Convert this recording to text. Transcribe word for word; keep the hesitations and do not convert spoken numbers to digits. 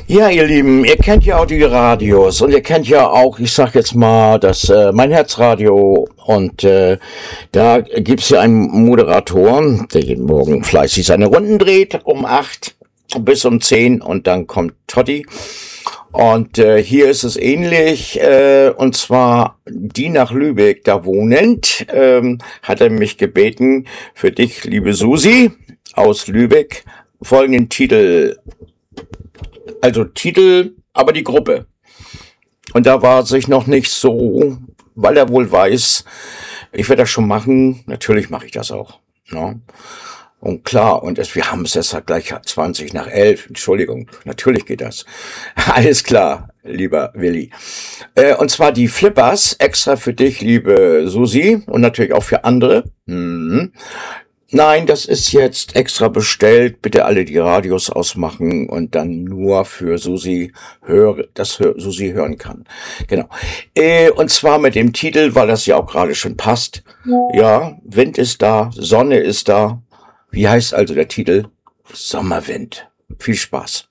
Ja, ihr Lieben, ihr kennt ja auch die Radios und ihr kennt ja auch, ich sag jetzt mal, das äh, Mein Herzradio und äh, da gibt's ja einen Moderator, der jeden Morgen fleißig seine Runden dreht, um acht bis um zehn und dann kommt Totti. Und äh, hier ist es ähnlich, äh, und zwar die nach Lübeck da wohnend, ähm, hat er mich gebeten, für dich, liebe Susi, aus Lübeck, folgenden Titel, also Titel, aber die Gruppe. Und da war sich noch nicht so, weil er wohl weiß, ich werde das schon machen, natürlich mache ich das auch. Ne? Und klar, und es, wir haben es jetzt gleich zwanzig nach elf, Entschuldigung, natürlich geht das. Alles klar, lieber Willi. Äh, und zwar die Flippers, extra für dich, liebe Susi, und natürlich auch für andere. Hm. Nein, das ist jetzt extra bestellt, bitte alle die Radios ausmachen und dann nur für Susi höre, das hör, Susi hören kann. Genau. Äh, und zwar mit dem Titel, weil das ja auch gerade schon passt. Ja, Wind ist da, Sonne ist da. Wie heißt also der Titel? Sommerwind. Viel Spaß.